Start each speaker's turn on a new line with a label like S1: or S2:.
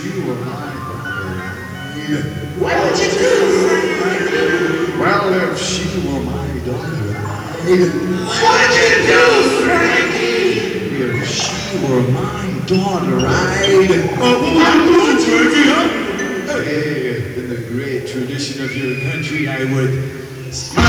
S1: she were my daughter,
S2: What would you do, Frankie?
S1: well, if she were my daughter,
S2: What would you do, Frankie?
S1: if she were my daughter,
S3: What would you do, Frankie, huh?
S1: in the great tradition of your country, I would